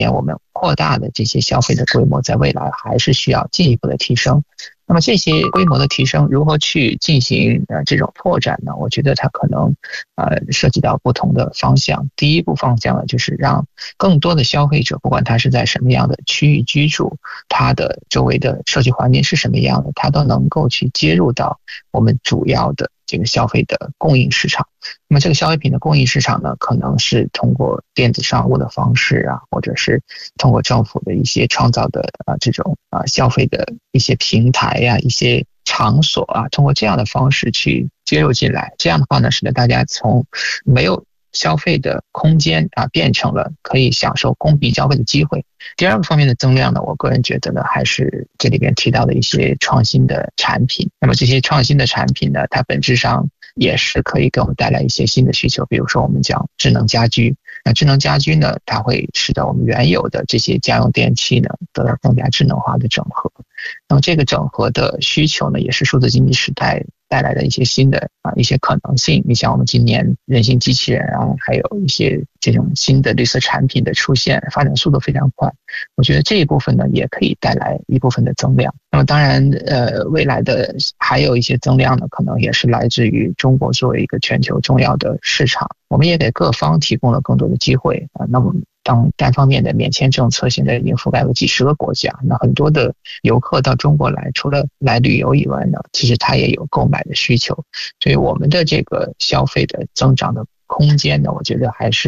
我们扩大的这些消费的规模，在未来还是需要进一步的提升。那么这些规模的提升如何去进行这种拓展呢？我觉得它可能涉及到不同的方向。第一步方向呢，就是让更多的消费者，不管他是在什么样的区域居住，他的周围的社区环境是什么样的，他都能够去接入到我们主要的这个消费的供应市场。那么这个消费品的供应市场呢，可能是通过电子商务的方式或者是通过政府的一些创造的这种消费的一些平台一些场所通过这样的方式去接入进来。这样的话呢，使得大家从没有消费的空间变成了可以享受公平消费的机会。第二个方面的增量呢，我个人觉得呢，还是这里边提到的一些创新的产品。那么这些创新的产品呢，它本质上也是可以给我们带来一些新的需求。比如说我们讲智能家居，那智能家居呢，它会使得我们原有的这些家用电器呢得到更加智能化的整合。那么这个整合的需求呢，也是数字经济时代带来的一些新的一些可能性。你像我们今年人形机器人还有一些这种新的绿色产品的出现，发展速度非常快。我觉得这一部分呢，也可以带来一部分的增量。那么当然未来的还有一些增量呢，可能也是来自于中国作为一个全球重要的市场，我们也给各方提供了更多的机会那么当单方面的免签政策现在已经覆盖了几十个国家，那很多的游客到中国来，除了来旅游以外呢，其实他也有购买的需求。所以我们的这个消费的增长的空间呢，我觉得还是